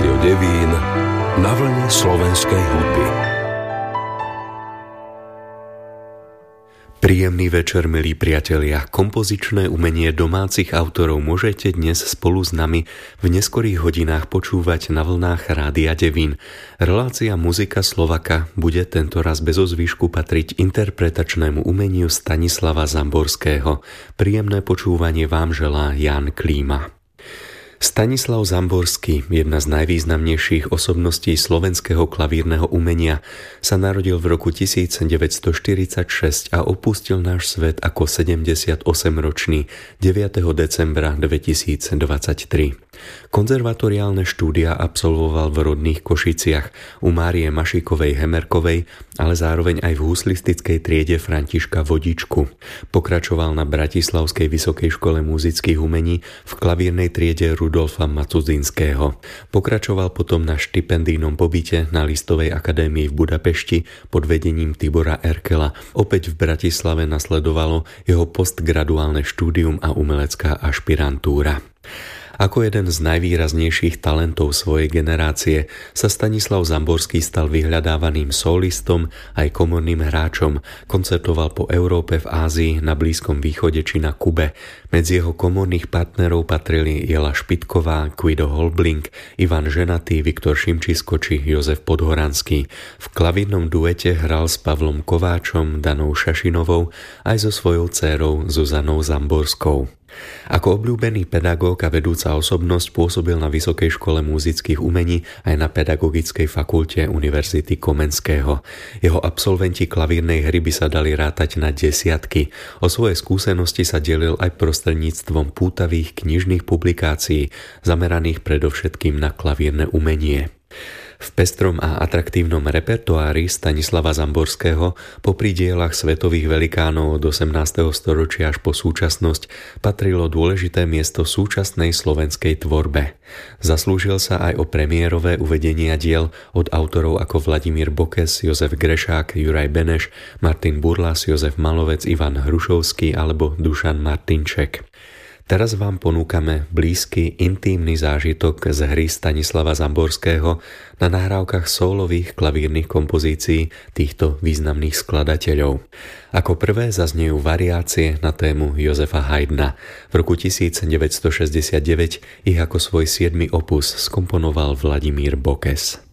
Rádio Devín na vlne slovenskej hudby. Príjemný večer, milí priatelia. Kompozičné umenie domácich autorov môžete dnes spolu s nami v neskorých hodinách počúvať na vlnách Rádia Devín. Relácia Muzika Slovaka bude tentoraz bezozvýšku patriť interpretačnému umeniu Stanislava Zamborského. Príjemné počúvanie vám želá Ján Klíma. Stanislav Zamborský, jedna z najvýznamnejších osobností slovenského klavírneho umenia, sa narodil v roku 1946 a opustil náš svet ako 78-ročný 9. decembra 2023. Konzervatoriálne štúdia absolvoval v rodných Košiciach u Márie Mašikovej Hemerkovej, ale zároveň aj v huslistickej triede Františka Vodičku. Pokračoval na Bratislavskej vysokej škole múzických umení v klavírnej triede Rudolfa Macudzinského. Pokračoval potom na štipendijnom pobyte na Listovej akadémii v Budapešti pod vedením Tibora Erkela. Opäť v Bratislave nasledovalo jeho postgraduálne štúdium a umelecká ašpirantúra. Ako jeden z najvýraznejších talentov svojej generácie sa Stanislav Zamborský stal vyhľadávaným solistom aj komorným hráčom. Koncertoval po Európe, v Ázii, na Blízkom východe či na Kube. Medzi jeho komorných partnerov patrili Jela Špitková, Guido Holbling, Ivan Ženatý, Viktor Šimčisko či Jozef Podhoranský. V klavírnom duete hral s Pavlom Kováčom, Danou Šašinovou aj so svojou dcérou Zuzanou Zamborskou. Ako obľúbený pedagóg a vedúca osobnosť pôsobil na Vysokej škole múzických umení aj na Pedagogickej fakulte Univerzity Komenského. Jeho absolventi klavírnej hry by sa dali rátať na desiatky. O svoje skúsenosti sa delil aj prostredníctvom pútavých knižných publikácií, zameraných predovšetkým na klavírne umenie. V pestrom a atraktívnom repertoári Stanislava Zamborského popri dielach svetových velikánov od 18. storočia až po súčasnosť patrilo dôležité miesto súčasnej slovenskej tvorbe. Zaslúžil sa aj o premiérové uvedenia diel od autorov ako Vladimír Bokes, Jozef Grešák, Juraj Beneš, Martin Burlas, Jozef Malovec, Ivan Hrušovský alebo Dušan Martinček. Teraz vám ponúkame blízky, intímny zážitok z hry Stanislava Zamborského na nahrávkach sólových klavírnych kompozícií týchto významných skladateľov. Ako prvé zaznejú variácie na tému Jozefa Haydna. V roku 1969 ich ako svoj 7. opus skomponoval Vladimír Bokes.